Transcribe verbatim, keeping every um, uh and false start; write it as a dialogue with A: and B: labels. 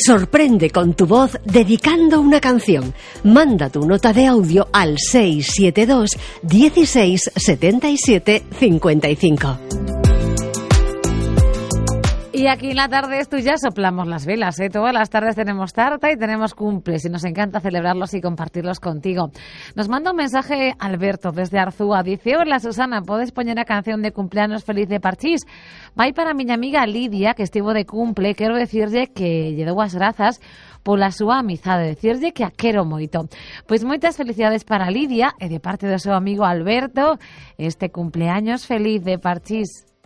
A: Sorprende con tu voz dedicando una canción. Manda tu nota de audio al seis siete dos, dieciséis, setenta y siete, cincuenta y cinco.
B: Y aquí en la tarde es tuya, soplamos las velas, ¿eh? Todas las tardes tenemos tarta y tenemos cumples y nos encanta celebrarlos y compartirlos contigo. Nos manda un mensaje Alberto desde Arzúa. Dice: hola Susana, ¿puedes poner a canción de cumpleaños feliz de Parchís? Vai para miña amiga Lidia, que estivo de cumple. Quero decirlle que lle dou as grazas pola súa amizade, decirlle que a quero moito. Pois moitas felicidades para Lidia e de parte do seu amigo Alberto, este cumpleaños feliz de Parchís.